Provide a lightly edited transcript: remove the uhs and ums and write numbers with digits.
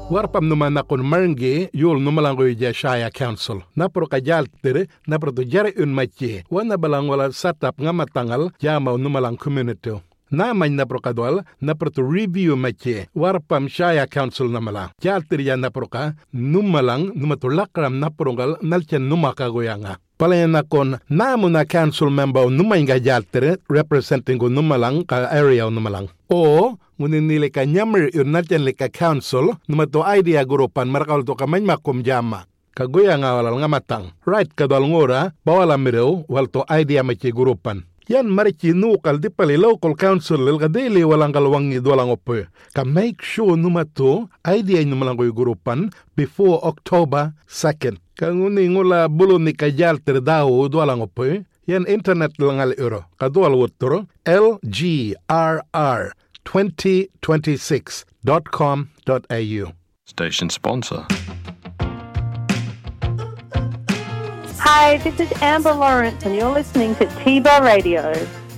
Warpam numan na kon marnge yul numalango ya Shire Council. Napro kajal tere napro to jare un mache. Wana balang wala satap nga matangal jama numalang community. Na man napro kadwal napro to review mache. Warpam Shire Council namala. Jal tere ya napro ka numalang numatulakram naprongal nalchen numakagoyanga. Palayan na kon namu na council member numainga jal tere representing ko numalang ka area numalang. O ngunin nila ka nyamir yun natin ka council numato idea gurupan marakal to kamay makum jama. Kaguya nga walal nga matang. Right kadwal ngora bawala mirew wal to idea machi gurupan. Yan marichi nukal di pali local council lil kadili walang kalwangi duwalang opo. Ka make sure numato idea numalang ko'y gurupan before October 2nd. Kanguni ngula bulo ni kajal terdaw duwalang opo. Yan internet lang euro. Kadual wotro lgrr2026.com.au. Station sponsor. Hi, this is Amber Lawrence and you're listening to Tiba Radio.